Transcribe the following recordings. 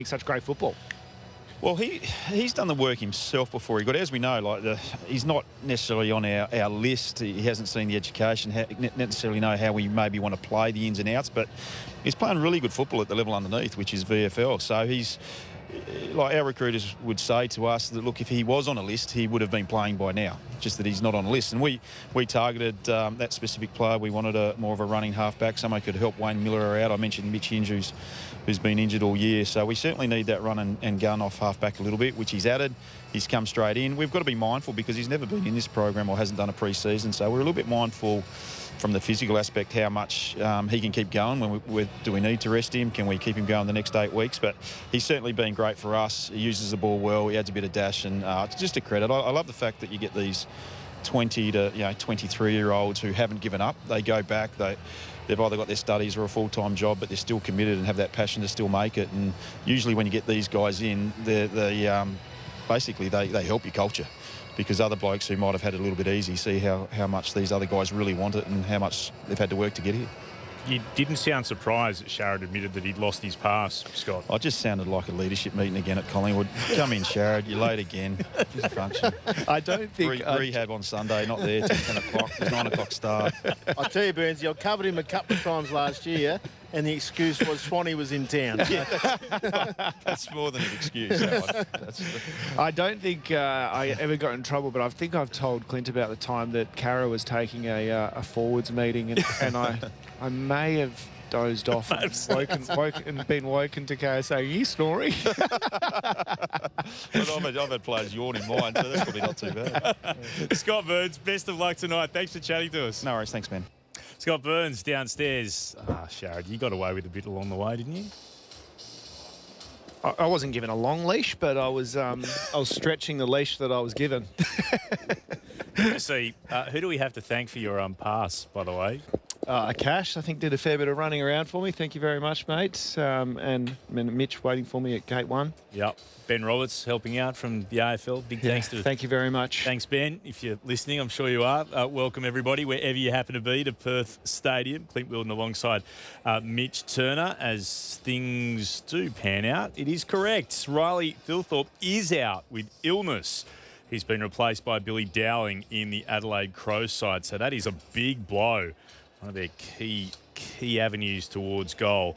such great football. Well, he's done the work himself before he got. As we know, he's not necessarily on our list. He hasn't seen the education, necessarily know how we maybe want to play the ins and outs, but he's playing really good football at the level underneath, which is VFL. So he's, like our recruiters would say to us, that look, if he was on a list, he would have been playing by now. Just that he's not on a list. And we targeted that specific player. We wanted more of a running halfback, someone who could help Wayne Miller out. I mentioned Mitch Hinge, who's been injured all year. So we certainly need that run and gun off halfback a little bit, which he's added. He's come straight in. We've got to be mindful because he's never been in this program or hasn't done a pre-season. So we're a little bit mindful from the physical aspect, how much he can keep going. Do we need to rest him? Can we keep him going the next 8 weeks? But he's certainly been great for us. He uses the ball well. He adds a bit of dash, and it's just a credit. I love the fact that you get these 20 to 23-year-olds who haven't given up. They go back. They've either got their studies or a full-time job, but they're still committed and have that passion to still make it. And usually when you get these guys in, basically they help your culture, because other blokes who might have had it a little bit easy see how much these other guys really want it and how much they've had to work to get here. You didn't sound surprised that Sharrod admitted that he'd lost his pass, Scott. I just sounded like a leadership meeting again at Collingwood. Come in, Sharrod, you're late again. Just a function. I don't think... Rehab on Sunday, not there till 10 o'clock. It's 9 o'clock start. I tell you, Burnsy, I covered him a couple of times last year, and the excuse was Swanee was in town. That's more than an excuse, that one. I don't think I ever got in trouble, but I think I've told Clint about the time that Cara was taking a forwards meeting, and I may have dozed off and been woken to Cara saying, "Are you snoring?" But I've had players yawn in mine, so that's probably not too bad. Scott Burns, best of luck tonight. Thanks for chatting to us. No worries, thanks, man. Scott Burns downstairs. Sharrod, you got away with a bit along the way, didn't you? I wasn't given a long leash, but I was stretching the leash that I was given. Good to see. Who do we have to thank for your pass, by the way? Cash, I think, did a fair bit of running around for me. Thank you very much, mate. And Mitch waiting for me at gate 1. Yep. Ben Roberts helping out from the AFL. Big thanks to... Thank you very much. Thanks, Ben. If you're listening, I'm sure you are. Welcome, everybody, wherever you happen to be, to Perth Stadium. Clint Wilden alongside Mitch Turner. As things do pan out, it is correct. Riley Thilthorpe is out with illness. He's been replaced by Billy Dowling in the Adelaide Crows side. So that is a big blow. One of their key avenues towards goal.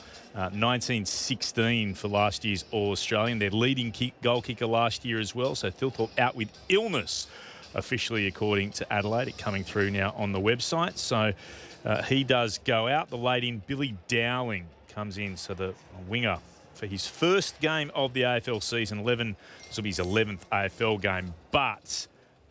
1916 for last year's All-Australian. Their leading goal kicker last year as well. So Thilthorpe out with illness, officially according to Adelaide. It coming through now on the website. So he does go out. The late-in Billy Dowling comes in. So the winger for his first game of the AFL season. This will be his 11th AFL game. But,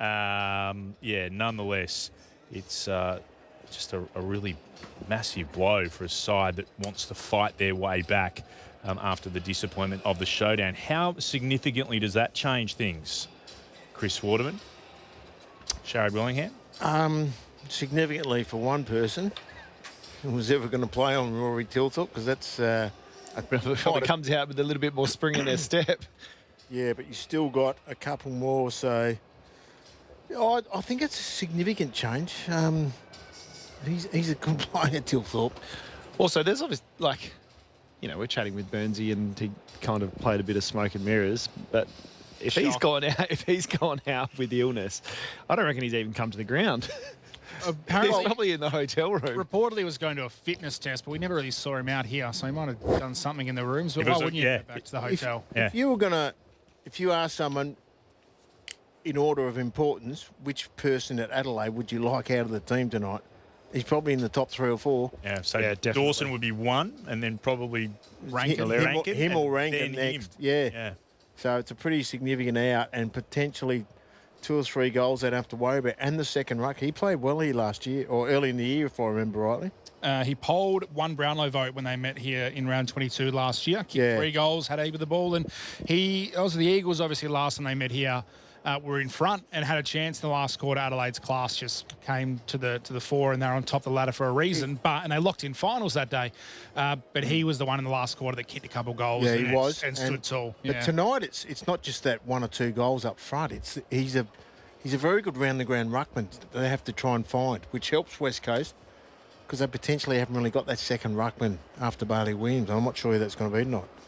nonetheless, it's... just a really massive blow for a side that wants to fight their way back after the disappointment of the showdown. How significantly does that change things? Chris Waterman, Sharrod Willingham? Significantly for one person who was ever going to play on Rory Thilthorpe, because that's... it comes out with a little bit more spring in their step. Yeah, but you still got a couple more, so... I think it's a significant change. He's a good player, Thilthorpe. Also, there's obviously, we're chatting with Burnsy and he kind of played a bit of smoke and mirrors, but if he's gone out with illness, I don't reckon he's even come to the ground. Apparently, he's probably in the hotel room. Reportedly, he was going to a fitness test, but we never really saw him out here, so he might have done something in the rooms. But why wouldn't you go back to the hotel? If you ask someone in order of importance, which person at Adelaide would you like out of the team tonight? He's probably in the top 3 or 4. Yeah, so Dawson would be 1, and then probably Rankin. Him or Rankin next. Yeah. So it's a pretty significant out, and potentially 2 or 3 goals they'd have to worry about. And the second ruck, he played well here last year, or early in the year, if I remember rightly. He polled one Brownlow vote when they met here in round 22 last year. Kicked 3 goals, had a heap of the ball, and the Eagles obviously last time they met here. Were in front and had a chance in the last quarter. Adelaide's class just came to the fore, and they're on top of the ladder for a reason. And they locked in finals that day. But he was the one in the last quarter that kicked a couple goals. Yeah, he was and stood tall. But tonight it's not just that 1 or 2 goals up front. He's a very good round the ground ruckman that they have to try and find, which helps West Coast because they potentially haven't really got that second ruckman after Bailey Williams. I'm not sure who that's going to be tonight.